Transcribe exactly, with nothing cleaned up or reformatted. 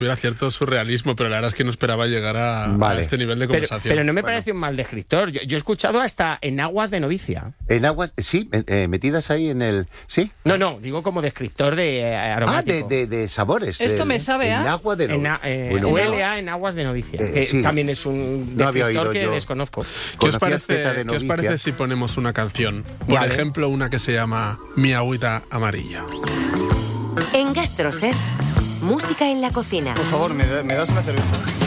Hubiera cierto surrealismo, pero la verdad es que no esperaba llegar a, vale. a este nivel de conversación. Pero, pero no me bueno. parece un mal descriptor. Yo, yo he escuchado hasta en aguas de novicia. En aguas, sí, eh, metidas ahí en el... ¿Sí? No, no, digo como descriptor de eh, aromático. Ah, de, de, de sabores. Esto de, me sabe en a... agua de En, novicia. eh, Bueno, Huele a en aguas de novicia, Eh, que sí. también es un No había descriptor oído que yo. desconozco. ¿Qué os, Conocía Zeta parece, de ¿Qué os novicia. parece si ponemos una canción? Por Vale. ejemplo, una que se llama Mi agüita amarilla. En Gastroset, música en la cocina. Por favor, ¿me, da- me das una cerveza?